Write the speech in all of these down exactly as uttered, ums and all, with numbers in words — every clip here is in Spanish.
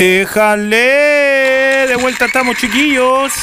Déjale, de vuelta estamos, chiquillos.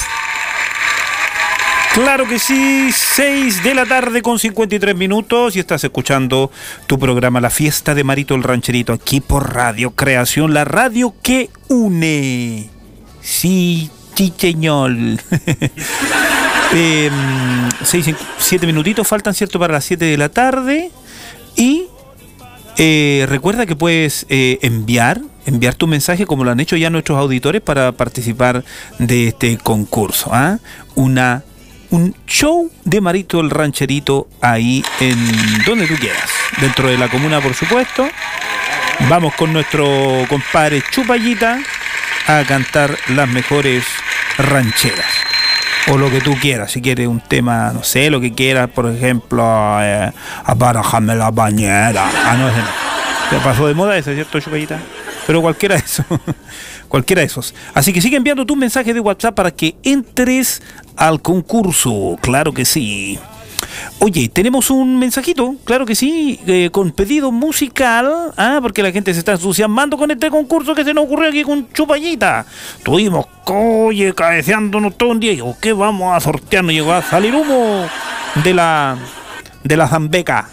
Claro que sí, seis de la tarde con cincuenta y tres minutos y estás escuchando tu programa La Fiesta de Marito el Rancherito aquí por Radio Creación, la radio que une. Sí, chicheñol. eh, seis, siete minutitos faltan, ¿cierto? Para las siete de la tarde y eh, recuerda que puedes eh, enviar enviar tu mensaje como lo han hecho ya nuestros auditores para participar de este concurso, ¿ah? Una un show de Marito el Rancherito ahí en donde tú quieras, dentro de la comuna, por supuesto. Vamos con nuestro compadre Chupallita a cantar las mejores rancheras o lo que tú quieras. Si quieres un tema, no sé, lo que quieras, por ejemplo, eh, abájame la bañera. Ah, no, ese no. Ya pasó de moda ese, ¿cierto, Chupallita? Pero cualquiera de esos, cualquiera de esos. Así que sigue enviando tus mensajes de WhatsApp para que entres al concurso. Claro que sí. Oye, tenemos un mensajito, claro que sí, eh, con pedido musical, ah, porque la gente se está entusiasmando con este concurso que se nos ocurrió aquí con Chupallita. Tuvimos, oye, cabeceándonos todo un día. Y ¿qué vamos a sortear? Nos llegó a salir humo de la, de la zambeca.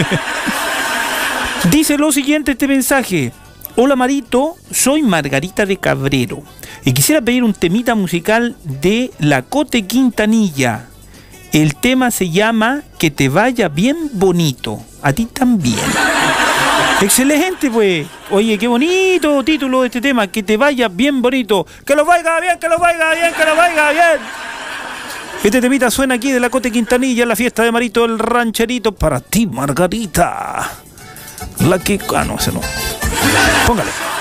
Dice lo siguiente este mensaje. Hola Marito, soy Margarita de Cabrero y quisiera pedir un temita musical de La Cote Quintanilla. El tema se llama Que te vaya bien bonito. A ti también. Excelente, pues. Oye, qué bonito título de este tema. Que te vaya bien bonito. Que lo vaya bien, que lo vaya bien, que lo vaya bien. Este temita suena aquí de La Cote Quintanilla en la fiesta de Marito el Rancherito. Para ti, Margarita. La que... Ah, no, ese no. Póngale.